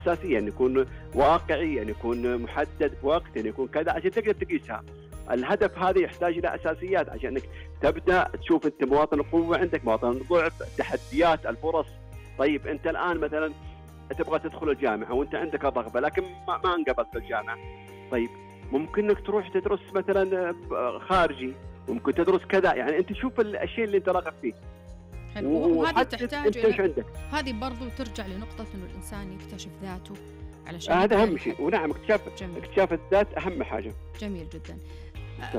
اساسيه، ان يكون واقعي، ان يكون محدد بوقت، ان يكون كذا عشان تقدر تقيسها. الهدف هذا يحتاج الى اساسيات عشان انك تبدا تشوف انت مواطن القوه عندك، مواطن الضعف، التحديات، الفرص. طيب انت الان مثلا تبغى تدخل الجامعه وانت عندك الرغبه لكن ما انقبلت في الجامعه. طيب ممكن انك تروح تدرس مثلا خارجي، ممكن تدرس كذا، يعني انت شوف الشيء اللي انت راغب فيه. حلو. وهذه تحتاج انت ايش عندك. هذه برضو ترجع لنقطة انه الانسان يكتشف ذاته علشان هذا يقدر اهم شيء، ونعم اكتشاف الذات اهم حاجه. جميل جدا.